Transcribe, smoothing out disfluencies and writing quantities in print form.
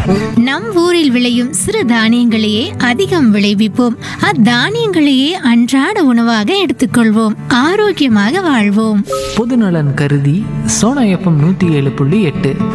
நம் ஊரில் விளையும் சிறு தானியங்களையே அதிகம் விளைவிப்போம். அத்தானியங்களையே அன்றாட உணவாக எடுத்துக்கொள்வோம். ஆரோக்கியமாக வாழ்வோம். பொதுநலன் கருதி சோனா எஃப்எம் 107.8